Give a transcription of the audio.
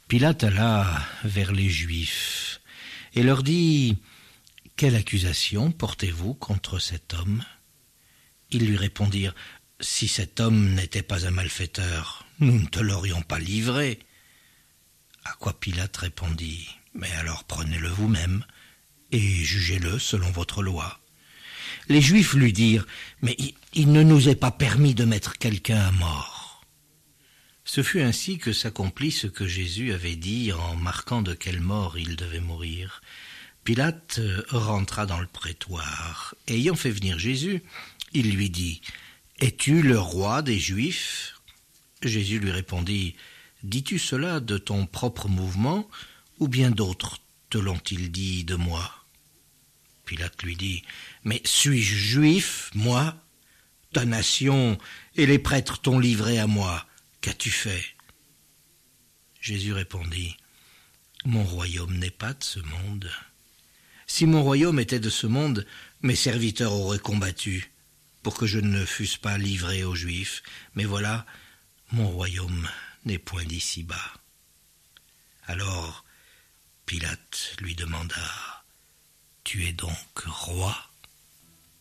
Pilate alla vers les Juifs et leur dit « Quelle accusation portez-vous contre cet homme ?» Ils lui répondirent « Si cet homme n'était pas un malfaiteur, nous ne te l'aurions pas livré. » À quoi Pilate répondit « Mais alors prenez-le vous-même et jugez-le selon votre loi. » Les Juifs lui dirent « Mais il ne nous est pas permis de mettre quelqu'un à mort. » Ce fut ainsi que s'accomplit ce que Jésus avait dit en marquant de quelle mort il devait mourir. Pilate rentra dans le prétoire. Ayant fait venir Jésus, il lui dit « Es-tu le roi des Juifs ?» Jésus lui répondit « Dis-tu cela de ton propre mouvement, ou bien d'autres te l'ont-ils dit de moi ?» Pilate lui dit « Mais suis-je juif, moi ? Ta nation et les prêtres t'ont livré à moi. Qu'as-tu fait ?» Jésus répondit « Mon royaume n'est pas de ce monde. Si mon royaume était de ce monde, mes serviteurs auraient combattu pour que je ne fusse pas livré aux Juifs. Mais voilà, mon royaume n'est point d'ici-bas. » Alors Pilate lui demanda « Tu es donc roi ?»